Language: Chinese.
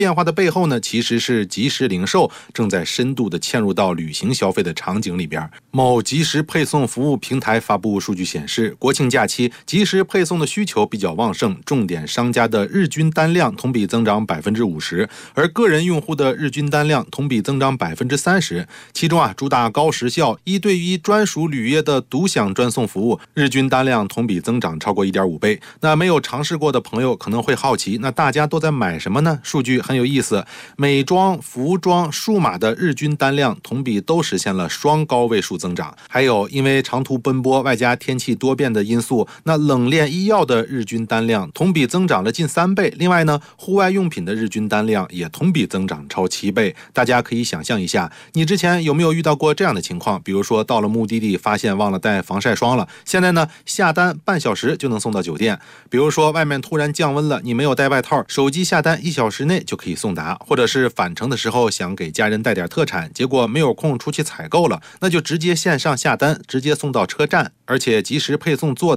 变化的背后呢，其实是即时零售正在深度的嵌入到旅行消费的场景里边。某即时配送服务平台发布数据显示，国庆假期即时配送的需求比较旺盛，重点商家的日均单量同比增长50%，而个人用户的日均单量同比增长30%。其中主打高时效、1对1专属履约的独享专送服务，日均单量同比增长超过1.5倍。那没有尝试过的朋友可能会好奇，那大家都在买什么呢？数据很有意思，美妆、服装、数码的日均单量同比都实现了双高位数增长。还有因为长途奔波外加天气多变的因素，那冷链医药的日均单量同比增长了近3倍。另外呢，户外用品的日均单量也同比增长超7倍。大家可以想象一下，你之前有没有遇到过这样的情况？比如说到了目的地发现忘了带防晒霜了，现在呢下单半小时就能送到酒店。比如说外面突然降温了，你没有带外套，手机下单1小时内就可以送达。或者是返程的时候想给家人带点特产，结果没有空出去采购了，那就直接线上下单，直接送到车站，而且即时配送做